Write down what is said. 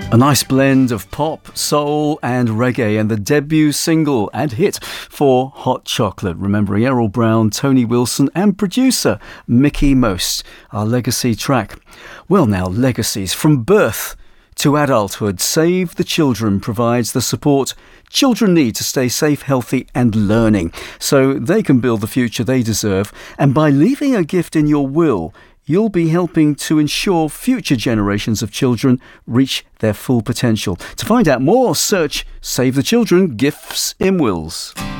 A nice blend of pop, soul and reggae, and the debut single and hit for Hot Chocolate, remembering Errol Brown, Tony Wilson and producer Mickie Most, our legacy track. Well now, legacies from birth to adulthood. Save the Children provides the support children need to stay safe, healthy and learning so they can build the future they deserve. And by leaving a gift in your will, you'll be helping to ensure future generations of children reach their full potential. To find out more, search Save the Children Gifts in Wills.